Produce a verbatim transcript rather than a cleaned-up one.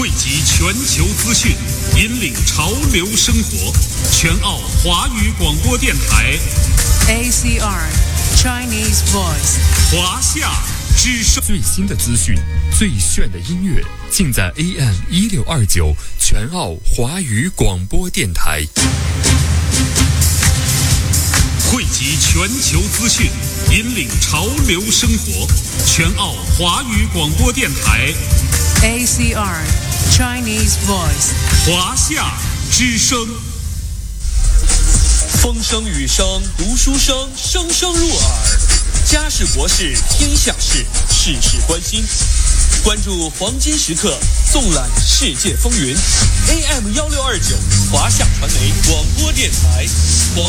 汇集全球资讯，引领潮流生活。全澳华语广播电台 A C R Chinese Voice 华夏之声， 最新的资讯，最炫的音乐，尽在 A M 一六二九全澳华语广播电台。 汇集全球资讯，引领潮流生活。全澳华语广播电台 A C R Chinese Voice 华夏之声。 风声雨声读书声，声声入耳。家事国事天下事，事事关心。关注黄金时刻，纵览世界风云。A M 一六二九华夏传媒广播电台，华